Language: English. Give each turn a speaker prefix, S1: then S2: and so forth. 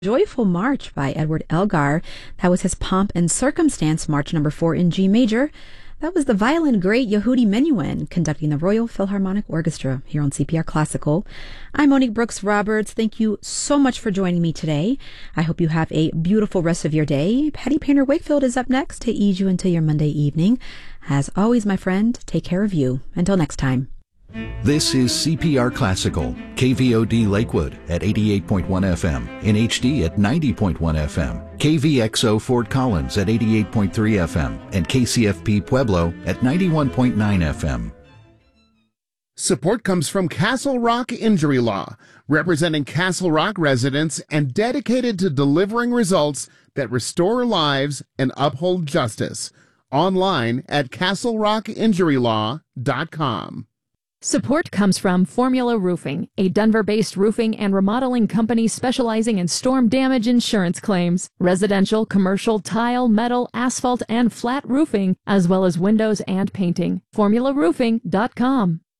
S1: Joyful March by Edward Elgar. That was his Pomp and Circumstance, March number 4 in G major. That was the violin great Yehudi Menuhin conducting the Royal Philharmonic Orchestra here on CPR Classical. I'm Monique Brooks Roberts. Thank you so much for joining me today. I hope you have a beautiful rest of your day. Patty Painter Wakefield is up next to ease you into your Monday evening. As always, my friend, take care of you. Until next time.
S2: This is CPR Classical, KVOD Lakewood at 88.1 FM, in HD at 90.1 FM, KVXO Fort Collins at 88.3 FM, and KCFP Pueblo at 91.9 FM.
S3: Support comes from Castle Rock Injury Law, representing Castle Rock residents and dedicated to delivering results that restore lives and uphold justice. Online at castlerockinjurylaw.com.
S4: Support comes from Formula Roofing, a Denver-based roofing and remodeling company specializing in storm damage insurance claims, residential, commercial, tile, metal, asphalt, and flat roofing, as well as windows and painting. FormulaRoofing.com.